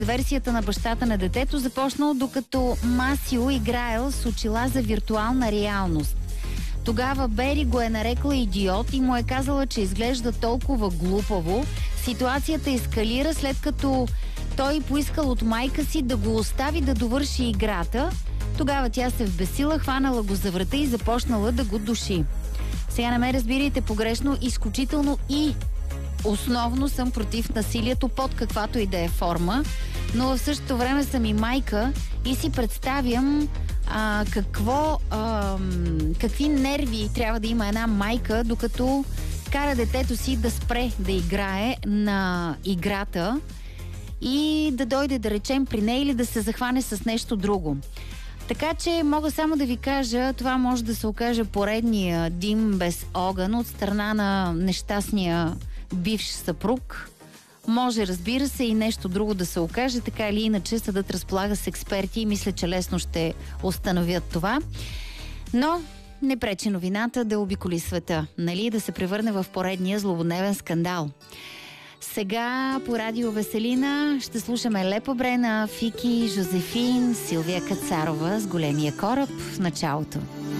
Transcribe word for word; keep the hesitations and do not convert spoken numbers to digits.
Версията на бащата на детето започнал докато Масио играел с очила за виртуална реалност. Тогава Бери го е нарекла идиот и му е казала, че изглежда толкова глупаво. Ситуацията ескалира, след като той поискал от майка си да го остави да довърши играта. Тогава тя се вбесила, хванала го за врата и започнала да го души. Сега не ме разбирайте погрешно, изключително и основно съм против насилието под каквато и да е форма, но в същото време съм и майка и си представям а, какво, а, какви нерви трябва да има една майка, докато кара детето си да спре да играе на играта и да дойде, да речем, при нея или да се захване с нещо друго. Така че мога само да ви кажа, това може да се окаже поредния дим без огън от страна на нещастния бивш съпруг. Може, разбира се, и нещо друго да се окаже, така или иначе съдът разполага с експерти и мисля, че лесно ще установят това. Но не пречи новината да обиколи света, нали, да се превърне в поредния злободневен скандал. Сега по Радио Веселина ще слушаме Лепо Брена, Фики, Жозефин, Силвия Кацарова с Големия кораб в началото.